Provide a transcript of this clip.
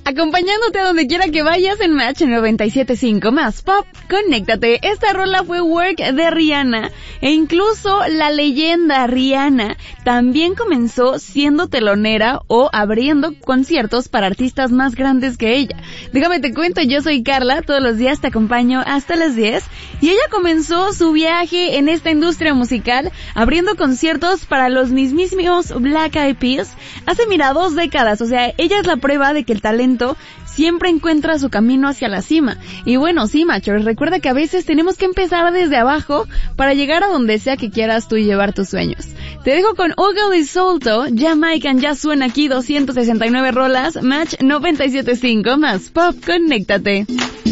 acompañándote a donde quiera que vayas en Match 97.5 más Pop. Conéctate. Esta rola fue Work de Rihanna, e incluso la leyenda Rihanna también comenzó siendo telonera o abriendo conciertos para artistas más grandes que ella. Déjame te cuento, yo soy Carla, todos los días te acompaño hasta las 10, y ella comenzó su viaje en esta industria musical abriendo conciertos para los mismísimos Black Eyed Peas hace 2 décadas. O sea, ella es la prueba de que el talento siempre encuentra su camino hacia la cima. Y bueno, sí, machos, recuerda que a veces tenemos que empezar desde abajo para llegar a donde sea que quieras tú llevar tus sueños. Te dejo con Ugly Solto, Jamaican, ya suena aquí 269 rolas, Match 97.5 más Pop, conéctate.